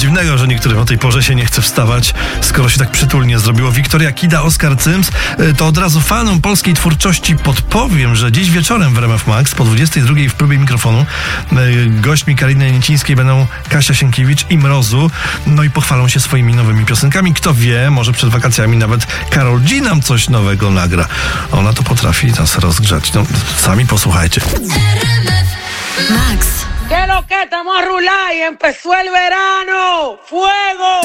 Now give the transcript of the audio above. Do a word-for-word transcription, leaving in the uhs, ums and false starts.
dziwnego, że niektórym o tej porze się nie chce wstawać, skoro się tak przytulnie zrobiło. Wiktoria Kida, Oskar Cyms. To od razu fanom polskiej twórczości podpowiem, że dziś wieczorem w R M F Max po dwudziestej drugiej w próbie mikrofonu gośćmi Kariny Niecińskiej będą Kasia Sienkiewicz i Mrozu. No i pochwalą się swoimi nowymi piosenkami. Kto wie, może przed wakacjami nawet Karol G nam coś nowego nagra. Ona to potrafi nas rozgrzać. No, sami posłuchajcie. Max. ¿Qué lo que estamos a rular y empezó el verano? ¡Fuego!